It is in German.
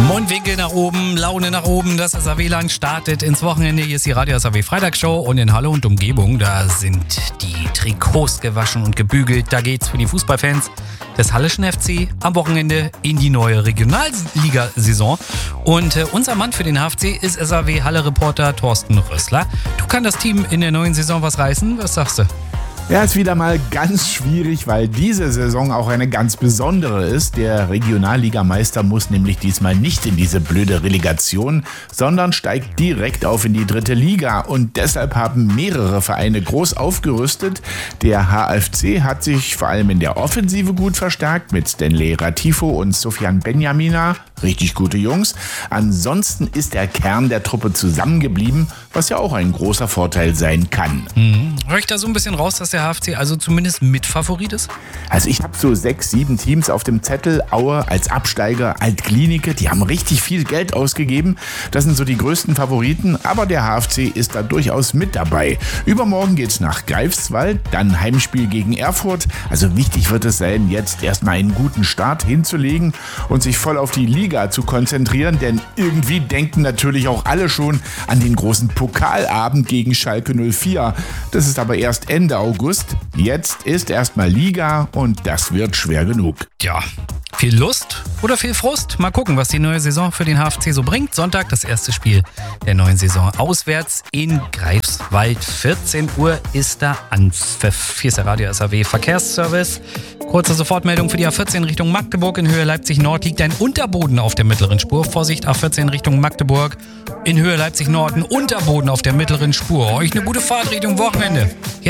Mundwinkel nach oben, Laune nach oben, das SAW-Land startet ins Wochenende. Hier ist die Radio SAW Freitagsshow und in Halle und Umgebung, da sind die Trikots gewaschen und gebügelt. Da geht's für die Fußballfans des Halleschen FC am Wochenende in die neue Regionalliga-Saison. Und unser Mann für den HFC ist SAW-Halle-Reporter Thorsten Rössler. Du, kann das Team in der neuen Saison was reißen? Was sagst du? Ja, ist wieder mal ganz schwierig, weil diese Saison auch eine ganz besondere ist. Der Regionalligameister muss nämlich diesmal nicht in diese blöde Relegation, sondern steigt direkt auf in die 3. Liga. Und deshalb haben mehrere Vereine groß aufgerüstet. Der HFC hat sich vor allem in der Offensive gut verstärkt mit Stanley Ratifo und Sofian Benjamina. Richtig gute Jungs. Ansonsten ist der Kern der Truppe zusammengeblieben, was ja auch ein großer Vorteil sein kann. Höre ich da so ein bisschen raus, dass der HFC also zumindest Mitfavorit ist? Also ich habe so 6, 7 Teams auf dem Zettel. Aue als Absteiger, Alt-Glienicke, die haben richtig viel Geld ausgegeben. Das sind so die größten Favoriten, aber der HFC ist da durchaus mit dabei. Übermorgen geht's nach Greifswald, dann Heimspiel gegen Erfurt. Also wichtig wird es sein, jetzt erstmal einen guten Start hinzulegen und sich voll auf die Liga zu konzentrieren, denn irgendwie denken natürlich auch alle schon an den großen Pokalabend gegen Schalke 04. Das ist aber erst Ende August. Jetzt ist erstmal Liga und das wird schwer genug. Ja, viel Lust oder viel Frust? Mal gucken, was die neue Saison für den HFC so bringt. Sonntag das erste Spiel der neuen Saison auswärts in Greifswald. 14 Uhr ist da Anpfiff. Hier ist der Radio SAW Verkehrsservice. Kurze Sofortmeldung für die A14 Richtung Magdeburg. In Höhe Leipzig Nord liegt ein Unterboden auf der mittleren Spur. Vorsicht, A14 Richtung Magdeburg. In Höhe Leipzig Nord ein Unterboden auf der mittleren Spur. Euch eine gute Fahrt Richtung Wochenende. Hier